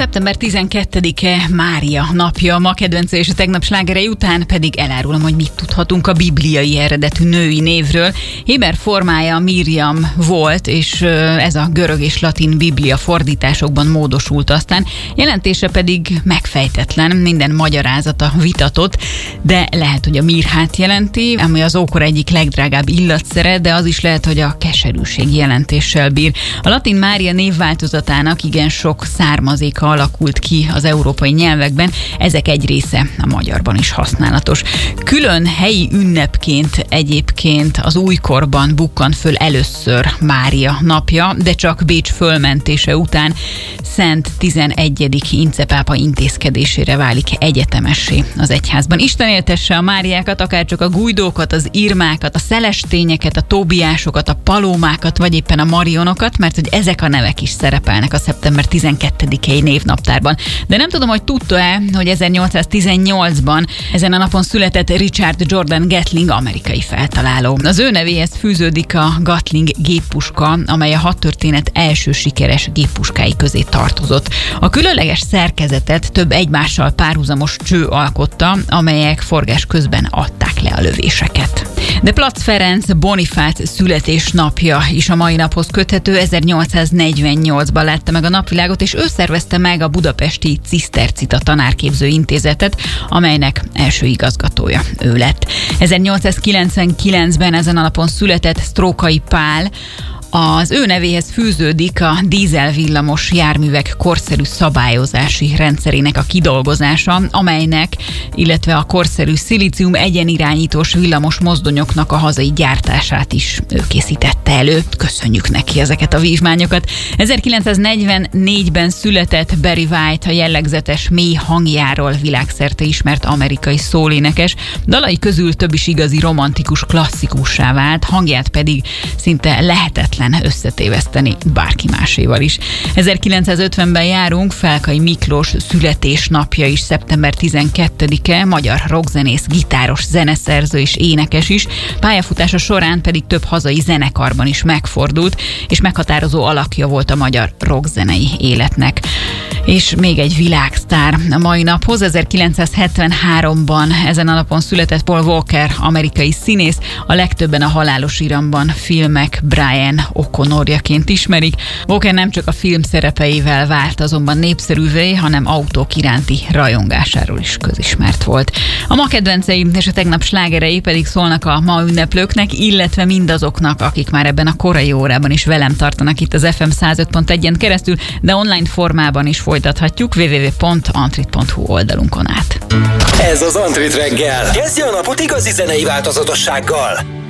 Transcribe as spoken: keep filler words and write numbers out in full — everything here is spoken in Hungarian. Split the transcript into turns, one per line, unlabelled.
szeptember tizenkettedike Mária napja, ma kedvence és a tegnap slágerei után pedig elárulom, hogy mit tudhatunk a bibliai eredetű női névről. Héber formája Miriam volt, és ez a görög és latin biblia fordításokban módosult aztán. Jelentése pedig megfejtetlen, minden magyarázata vitatott, de lehet, hogy a mirhát jelenti, ami az ókor egyik legdrágább illatszere, de az is lehet, hogy a keserűség jelentéssel bír. A latin Mária névváltozatának igen sok származéka alakult ki az európai nyelvekben, ezek egy része a magyarban is használatos. Külön helyi ünnepként egyébként az újkorban bukkan föl először Mária napja, de csak Bécs fölmentése után Szent tizenegyedik Ince pápa intézkedésére válik egyetemessé az egyházban. Isten éltesse a Máriákat, akárcsak a Gujdókat, az Irmákat, a Szelestényeket, a Tóbiásokat, a Palómákat, vagy éppen a Marionokat, mert hogy ezek a nevek is szerepelnek a szeptember tizenkettedikei névnaptárban. De nem tudom, hogy tudta-e, hogy ezernyolcszáztizennyolcban ezen a napon született Richard Jordan Gatling, amerikai feltaláló. Az ő nevéhez fűződik a Gatling géppuska, amely a hadtörténet első sikeres géppuskái közé tartozott. A különleges szerkezetet több egymással párhuzamos cső alkotta, amelyek forgás közben adták le a lövéseket. De Platz Ferenc Bonifác születésnapja is a mai naphoz köthető. ezernyolcszáznegyvennyolcban látta meg a napvilágot, és ő szervezte meg a budapesti Cisztercita tanárképző intézetet, amelynek első igazgatója ő lett. ezernyolcszázkilencvenkilencben ezen a napon született Strókai Pál. Az ő nevéhez fűződik a dízelvillamos járművek korszerű szabályozási rendszerének a kidolgozása, amelynek, illetve a korszerű szilícium egyenirányítós villamos mozdonyoknak a hazai gyártását is ő készítette elő. Köszönjük neki ezeket a vívmányokat. ezerkilencszáznegyvennégyben született Barry White, a jellegzetes mély hangjáról világszerte ismert amerikai szólénekes. Dalai közül több is igazi romantikus klasszikussá vált, hangját pedig szinte lehetetlen összetéveszteni bárki máséval is. ezerkilencszázötvenben járunk, Felkai Miklós születésnapja is szeptember tizenkettedike, magyar rockzenész, gitáros, zeneszerző és énekes is, pályafutása során pedig több hazai zenekarban is megfordult, és meghatározó alakja volt a magyar rockzenei életnek. És még egy világsztár a mai naphoz. ezerkilencszázhetvenháromban ezen a napon született Paul Walker, amerikai színész, a legtöbben a Halálos iramban filmek Brian O'Connorjaként ismerik. Walker nem csak a film szerepeivel vált azonban népszerűvé, hanem autók iránti rajongásáról is közismert volt. A ma kedvencei és a tegnap slágerei pedig szólnak a ma ünneplőknek, illetve mindazoknak, akik már ebben a korai órában is velem tartanak itt az ef em száz öt pont egyen keresztül, de online formában is folytathatjuk double-u double-u double-u pont antrit pont hu oldalunkon át.
Ez az Antrit reggel. Kezdje a napot igazi zenei változatossággal.